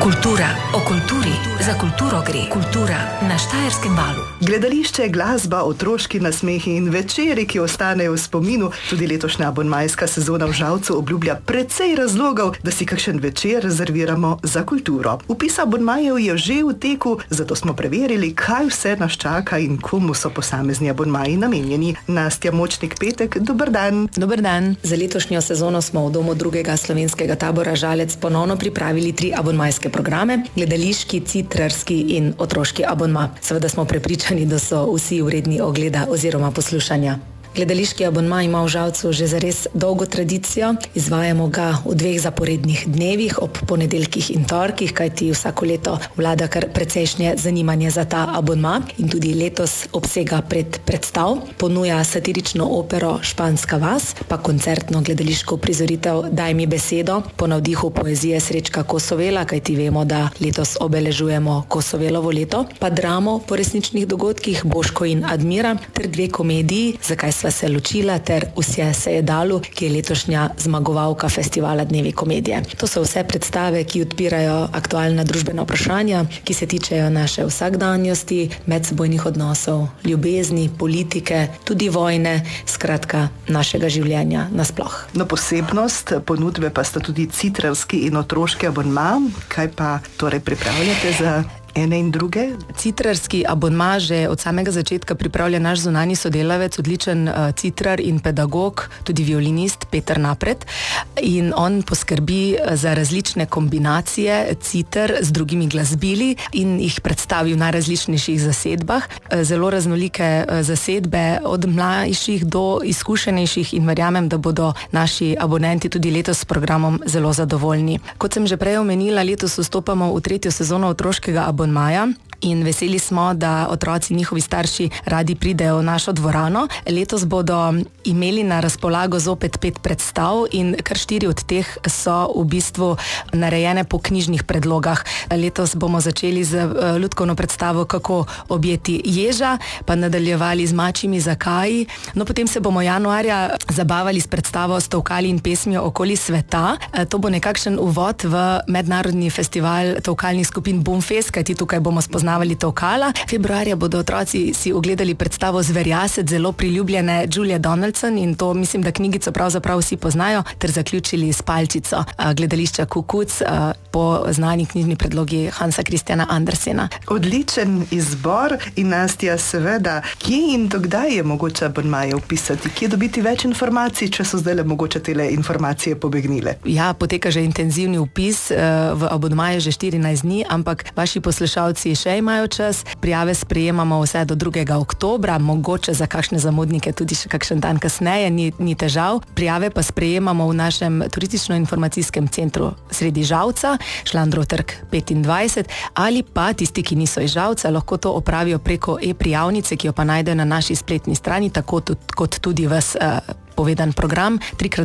Kultura, o kulturi, za kulturo gre. Kultura na Štajerskem valu. Gledališče, glasba, otroški nasmehi in večeri, ki ostanejo v spominu. Tudi letošnja abonmajska sezona v Žalcu obljublja precej razlogov, da si kakšen večer rezerviramo za kulturo. Vpis abonmajev je že v teku, zato smo preverili, kaj vse nas čaka in komu so posamezni abonmaji namenjeni. Nastja Močnik Petek, dober dan. Dober dan. Za letošnjo sezono smo v domu drugega slovenskega tabora Žalec ponovno pripravili 3 abonmajske programe: gledališki, citrarski in otroški abonma. Seveda smo prepričani, da so vsi vredni ogleda oziroma poslušanja. Gledališki abonma ima v Žalcu že zares dolgo tradicijo. Izvajamo ga v 2 zaporednih dnevih, ob ponedeljkih in torkih, kajti vsako leto vlada kar precejšnje zanimanje za ta abonma in tudi letos obsega predstav. Ponuja satirično opero Španska vas, pa koncertno gledališko prizoritev Daj mi besedo po navdihu poezije Srečka Kosovela, kajti vemo, da letos obeležujemo Kosovelovo leto, pa dramo po resničnih dogodkih Boško in Admira ter 2 komediji, Zakaj sva se ločila ter Vse se je dalo, ki je letošnja zmagovalka festivala Dnevi komedije. To so vse predstave, ki odpirajo aktualna družbena vprašanja, ki se tičejo naše vsakdanjosti, medsebojnih odnosov, ljubezni, politike, tudi vojne, skratka našega življenja nasploh. No, posebnost ponudbe pa sta tudi citrarski in otroški abonma. Kaj pa torej pripravljate za ene in druge? Citrarski abonma že od samega začetka pripravlja naš zunanji sodelavec, odličen citrar in pedagog, tudi violinist Peter Napret, in on poskrbi za različne kombinacije citer z drugimi glasbili in jih predstavi v najrazličnejših zasedbah. Zelo raznolike zasedbe, od mlajših do izkušenejših, in verjamem, da bodo naši abonenti tudi letos s programom zelo zadovoljni. Kot sem že prej omenila, letos vstopamo v 3. sezono otroškega abonmaja in veseli smo, da otroci in njihovi starši radi pridejo v našo dvorano. Letos bodo imeli na razpolago zopet 5 predstav in kar 4 od teh so v bistvu narejene po knjižnih predlogah. Letos bomo začeli z lutkovno predstavo Kako objeti ježa, pa nadaljevali z Mačjimi zakaji. No, potem se bomo januarja zabavali s predstavo Tolkali in pesmijo Okoli sveta. To bo nekakšen uvod v mednarodni festival tolkalnih skupin Bumfest, kajti tukaj bomo spoznavali tolkala. Februarja bodo otroci si ogledali predstavo Zverjasec zelo priljubljene Julie Donaldson, in to mislim, da knjigico pravzaprav vsi poznajo, ter zaključili s Palčico gledališča Kukuc po znani knjižni predlogi Hansa Christiana Andersena. Odličen izbor. In Nastja, seveda, kje in dokdaj je mogoče abonmaje vpisati? Kje dobiti več informacij, če so zdaj mogoče tele informacije pobegnile? Ja, poteka že intenzivni vpis v abonmaje že 14 dni, ampak vaši poslušalci še imajo čas. Prijave sprejemamo vse do 2. oktobra, mogoče za kakšne zamudnike tudi še kakšen dan kasneje, ni težav. Prijave pa sprejemamo v našem turistično-informacijskem centru sredi Žalca, Šlandrov trg 25, ali pa tisti, ki niso iz Žalca, lahko to opravijo preko e-prijavnice, ki jo pa najdejo na naši spletni strani, tako kot tudi vas povedan program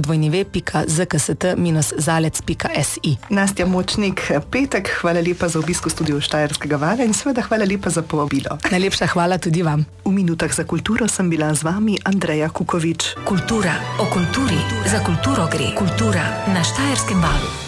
www.zkst-zalec.si. Nastja Močnik Petek, hvala lepa za obisk v studiu Štajerskega vala in seveda hvala lepa za povabilo. Najlepša hvala tudi vam. V minutah za kulturo sem bila z vami Andreja Kukovič. Kultura, o kulturi, za kulturo gre. Kultura na Štajerskem valu.